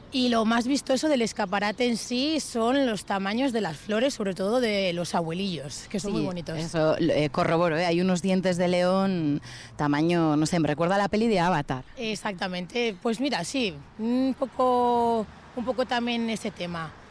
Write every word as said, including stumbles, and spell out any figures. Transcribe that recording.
Y lo más vistoso del escaparate en sí son los tamaños de las flores, sobre todo de los abuelillos, que son Sí, muy bonitos. Eso eh, corroboro, ¿eh? Hay unos dientes de león tamaño, no sé, me recuerda a la peli de Avatar. Exactamente, pues mira, sí, un poco, un poco también ese tema.